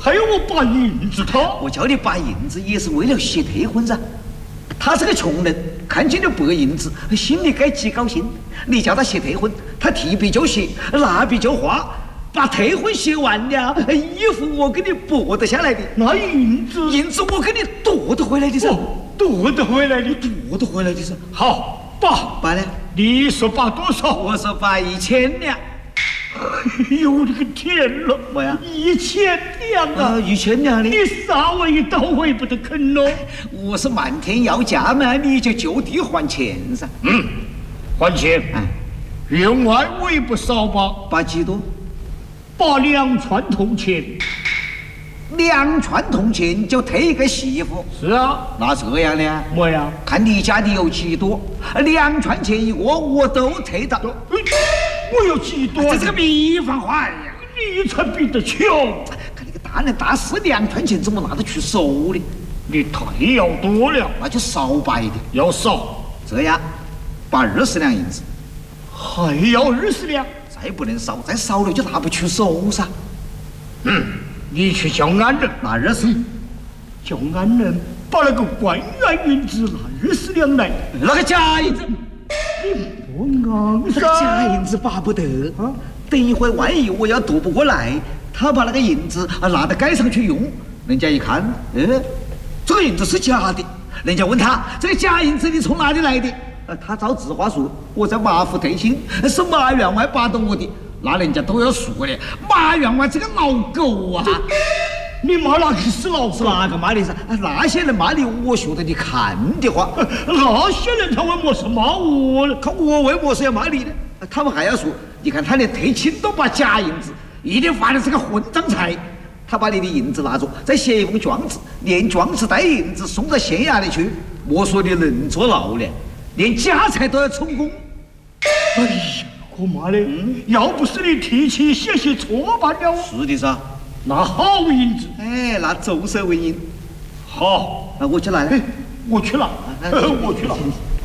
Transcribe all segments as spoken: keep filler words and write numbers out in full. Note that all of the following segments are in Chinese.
还要我把银子他？ 我叫你把银子也是为了写退婚噻。他是个穷人，看见了白银子，心里该几高兴。你叫他写退婚，他提笔就写，拿笔就画，把退婚写完了，衣服我给你剥得下来的， 那银子， 银子我给你夺得回来的噻， 夺得回来的， 夺得回来的噻。 好，把把呢？ 你说把多少？ 我说把一千两。 哎呦我的个天了！ 么呀？ 一千两啊！ 啊一千两的， 你啥玩意到位不得肯咯？ 我是漫天要价嘛，你就就地还钱噻。 嗯，还钱。 嗯， 员外我也不少吧？ 把几多？ 把两串铜钱。 两串铜钱就退一个媳妇？ 是啊。 那这样呢？ 么呀？ 看你家里有几多，两串钱一个我都退到。 我有几多？ 这是个秘方话呀！ 你才比得穷。 看那个大人大事，两串钱怎么拿得去手呢？ 你太要多了， 那就少把一点。 要少， 这样把二十两银子， 还要二十两， 再不能少，再少了就拿不去手噻。 嗯，你去叫安人拿二十， 叫安人把那个官员银子拿二十两来， 那个假银子。 不昂噻， 假银子巴不得啊！等一会万一我要渡不过来，他把那个银子啊拿到街上去用，人家一看，呃，这个银子是假的，人家问他这个假银子你从哪里来的？呃，他照字话说，我在马府退亲，是马员外把到我的，那人家都要说了，马员外这个老狗啊！ 你骂哪个是老是哪个骂你噻？那些人骂你，我学得你看的话， 那些人他为么事骂我呢？ 看我为么事要骂你呢？他们还要说，你看他连退亲都把假银子，一定发的是个混账财。他把你的银子拿着，再写一封状子，连状子带银子送到县衙里去。莫说你能坐牢了，连家财都要充公。 哎呀，我妈的，嗯、要不是你提起写写错办了。 是的噻。 那好银子， 哎，那走色为银。 好， 那我去拿了。 我去拿，我去拿。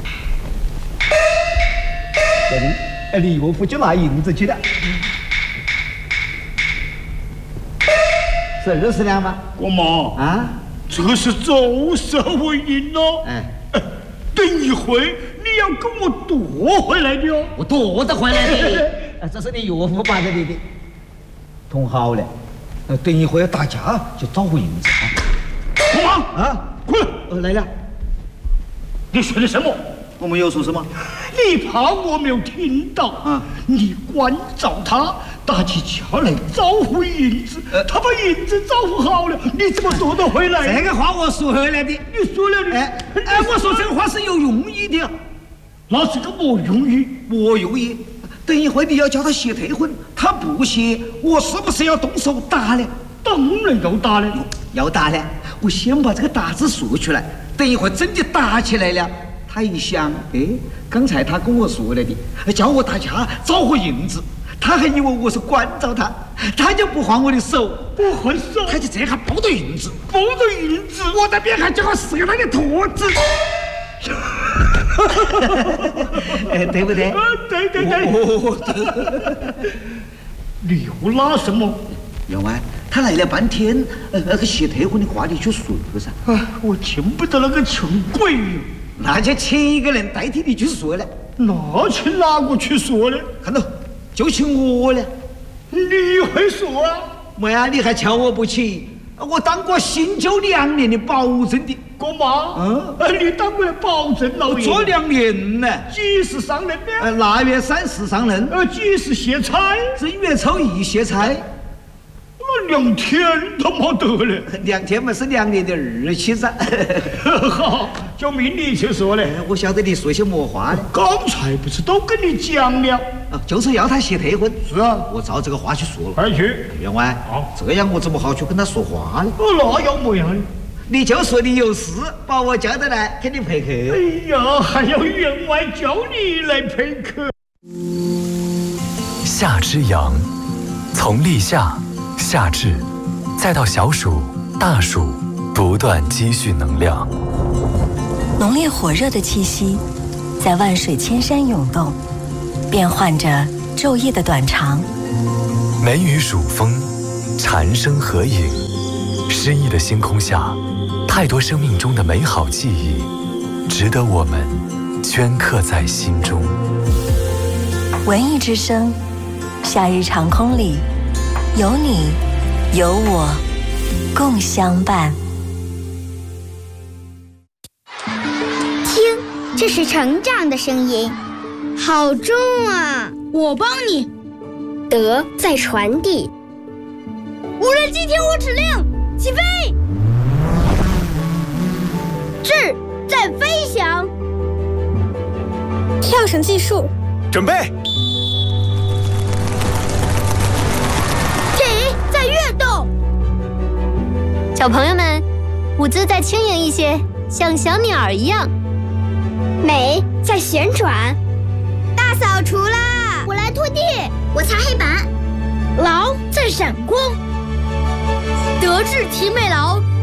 哎，李岳父就拿银子去了。是二十两吗？ 我妈啊， 这是走色为银咯。 哎， 等一会你要跟我夺回来的哦。 我夺得回来的。这是你岳父把给你的。同好了。等一会儿打架就找回银子啊！ 我妈啊， 滚！ 呃，来了。 你说的什么？ 我没有说什么。 你怕我没有听到啊？ 你关照他，打起架来找回银子。呃、他把银子找回好了，你怎么夺得回来？ 这个话我说回来的。 你说了的。 哎哎，我说这个话是有用意的。 那是个么用意？ 我用意。等一会你要叫他写退婚，他不写，我是不是要动手打呢？ 当然要打了， 要打呢。我先把这个打字说出来，等一会真的打起来了，他一想，哎，刚才他跟我说了的，叫我打架找回银子，他还以为我是关照他，他就不还我的手， 不还手， 他就这样抱着银子， 抱着银子， 我在边上叫我撕他的坨子。哎，对不对？ 对对对。 哦、 你又拿什么？ 员外，他来了半天，呃，那个写退婚的话你去说噻。 啊，我听不得那个穷鬼哟。 那就请一个人代替你去说了。 那请哪个去说呢？ 看到，就请我了。 你会说啊？ 没呀，你还瞧我不起？我当过新旧两年的保证的。 姑妈，嗯，你当过保证老爷， 做两年呢。 几时上任呢？ 呃，腊月三十上任。 呃，几时卸差？ 正月初一卸差。 那两天都没得了。 两天嘛是两年的日期噻。 好，就命你去说了。 我晓得你说些么话呢？ 刚才不是都跟你讲了？ 啊，就是要他写退婚。 是啊， 我照这个话去说了。 快去。 员外， 好， 这样我怎么好去跟他说话呢？ 哦，那要么样呢？ 你就说你有事，把我叫得来，给你陪客。 哎呀，还要员外叫你来陪客。 夏之阳，从立夏、夏至，再到小暑、大暑，不断积蓄能量。 浓烈火热的气息，在万水千山涌动，变换着昼夜的短长。 梅雨暑风，蝉声合影， 诗意的星空下，太多生命中的美好记忆，值得我们镌刻在心中。 文艺之声，夏日长空里，有你，有我，共相伴。 听，这是成长的声音，好重啊！ 我帮你。 德在传递。 无人机听我指令，起飞！ 智在飞翔。 跳绳计数， 准备。 体在跃动。 小朋友们，舞姿再轻盈一些，像小鸟儿一样。 美在旋转。大扫除啦！我来拖地，我擦黑板。 劳在闪光。德智体美劳，